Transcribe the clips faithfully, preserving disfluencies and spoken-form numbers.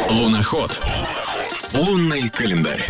Луноход. Лунный календарь.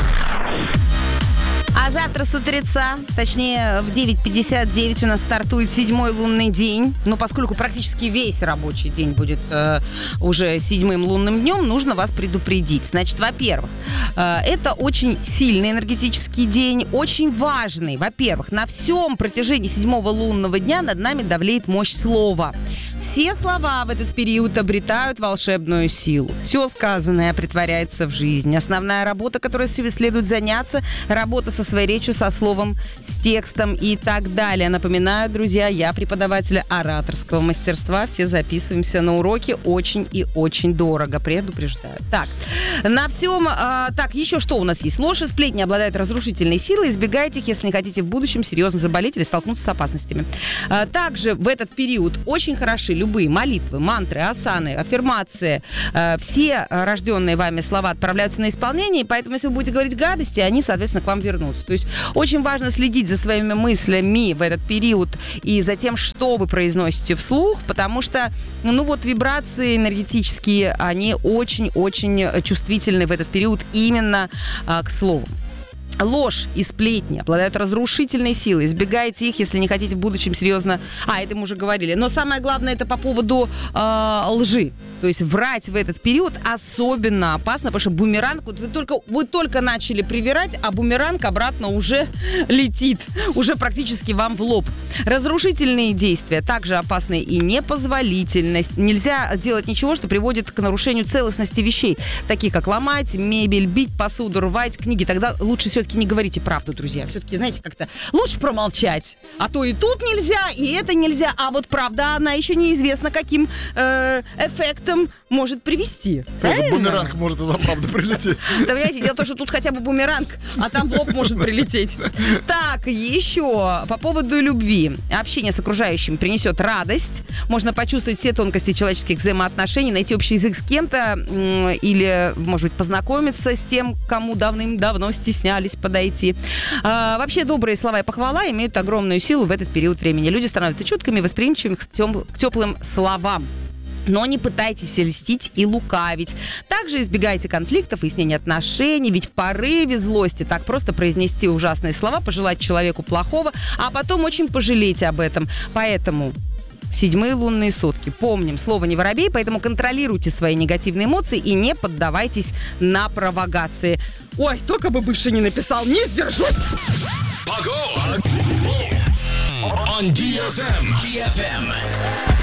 А завтра с утреца, точнее в девять пятьдесят девять у нас стартует седьмой лунный день. Но поскольку практически весь рабочий день будет э, уже седьмым лунным днем, нужно вас предупредить. Значит, во-первых, э, это очень сильный энергетический день, очень важный. Во-первых, на всем протяжении седьмого лунного дня над нами давлеет мощь слова. Все слова в этот период обретают волшебную силу. Все сказанное претворяется в жизнь. Основная работа, которой следует заняться, работа со своей речью, со словом, с текстом и так далее. Напоминаю, друзья, я преподаватель ораторского мастерства. Все записываемся на уроки очень и очень дорого. Предупреждаю. Так, на всем... А, так, еще что у нас есть? Ложь и сплетни обладают разрушительной силой. Избегайте их, если не хотите в будущем серьезно заболеть или столкнуться с опасностями. А, также в этот период очень хороши любые молитвы, мантры, асаны, аффирмации. А, все рожденные вами слова отправляются на исполнение, и поэтому, если вы будете говорить гадости, они, соответственно, к вам вернутся. То есть очень важно следить за своими мыслями в этот период и за тем, что вы произносите вслух, потому что, ну вот, вибрации энергетические, они очень-очень чувствительны в этот период именно а, к слову. Ложь и сплетни обладают разрушительной силой. Избегайте их, если не хотите в будущем серьезно... А, это мы уже говорили. Но самое главное, это по поводу э, лжи. То есть врать в этот период особенно опасно, потому что бумеранг... Вот вы, только, вы только начали привирать, а бумеранг обратно уже летит. Уже практически вам в лоб. Разрушительные действия также опасны и непозволительность. Нельзя делать ничего, что приводит к нарушению целостности вещей, таких как ломать мебель, бить посуду, рвать книги. Тогда лучше всего все-таки не говорите правду, друзья. Все-таки, знаете, как-то лучше промолчать. А то и тут нельзя, и это нельзя. А вот правда, она еще неизвестно, каким э, эффектом может привести. Тоже бумеранг может из-за правды прилететь. Да, понимаете, дело в том, что тут хотя бы бумеранг, а там в лоб может прилететь. Так, еще по поводу любви. Общение с окружающим принесет радость. Можно почувствовать все тонкости человеческих взаимоотношений, найти общий язык с кем-то или, может быть, познакомиться с тем, кому давным-давно стеснялись подойти. А, вообще, добрые слова и похвала имеют огромную силу в этот период времени. Люди становятся чуткими, восприимчивыми к, тем, к теплым словам. Но не пытайтесь льстить и лукавить. Также избегайте конфликтов, выяснения отношений, ведь в порыве злости так просто произнести ужасные слова, пожелать человеку плохого, а потом очень пожалеть об этом. Поэтому... Седьмые лунные сутки. Помним, слово не воробей, поэтому контролируйте свои негативные эмоции и не поддавайтесь на провокации. Ой, только бы бывший не написал, не сдержусь! Погода! On ди эф эм. ди эф эм.